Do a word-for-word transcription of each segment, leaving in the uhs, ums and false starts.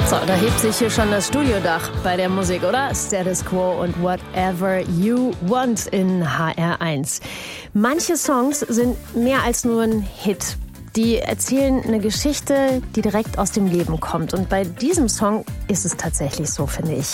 So, da hebt sich hier schon das Studiodach bei der Musik, oder? Status Quo und Whatever You Want in H R eins. Manche Songs sind mehr als nur ein Hit. Die erzählen eine Geschichte, die direkt aus dem Leben kommt. Und bei diesem Song ist es tatsächlich so, finde ich.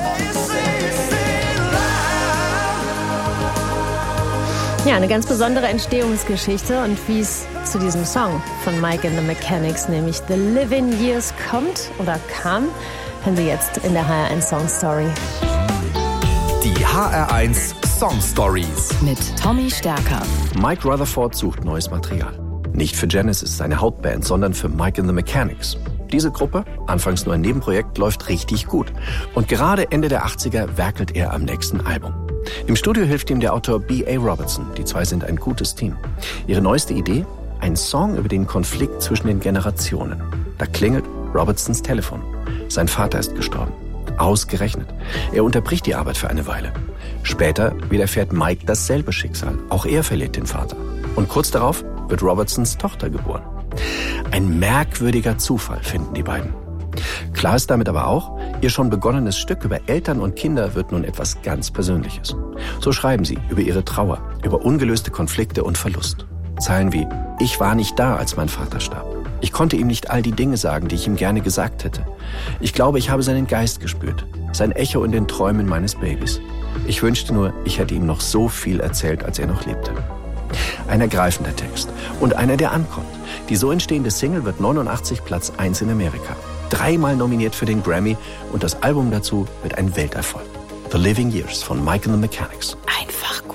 Ja, eine ganz besondere Entstehungsgeschichte und wie es zu diesem Song von Mike and the Mechanics, nämlich The Living Years, kommt oder kam, hören Sie jetzt in der H R eins Song Story. Die H R eins Song Stories mit Tommy Stärker. Mike Rutherford sucht neues Material. Nicht für Genesis, seine Hauptband, sondern für Mike and the Mechanics. Diese Gruppe, anfangs nur ein Nebenprojekt, läuft richtig gut. Und gerade Ende der achtziger werkelt er am nächsten Album. Im Studio hilft ihm der Autor B A Robertson. Die zwei sind ein gutes Team. Ihre neueste Idee? Ein Song über den Konflikt zwischen den Generationen. Da klingelt Robertsons Telefon. Sein Vater ist gestorben. Ausgerechnet. Er unterbricht die Arbeit für eine Weile. Später widerfährt Mike dasselbe Schicksal. Auch er verliert den Vater. Und kurz darauf wird Robertsons Tochter geboren. Ein merkwürdiger Zufall, finden die beiden. Klar ist damit aber auch, ihr schon begonnenes Stück über Eltern und Kinder wird nun etwas ganz Persönliches. So schreiben sie über ihre Trauer, über ungelöste Konflikte und Verlust. Zeilen wie: Ich war nicht da, als mein Vater starb. Ich konnte ihm nicht all die Dinge sagen, die ich ihm gerne gesagt hätte. Ich glaube, ich habe seinen Geist gespürt, sein Echo in den Träumen meines Babys. Ich wünschte nur, ich hätte ihm noch so viel erzählt, als er noch lebte. Ein ergreifender Text und einer, der ankommt. Die so entstehende Single wird neunundachtzig Platz eins in Amerika. Dreimal nominiert für den Grammy und das Album dazu wird ein Welterfolg. The Living Years von Mike and the Mechanics. Einfach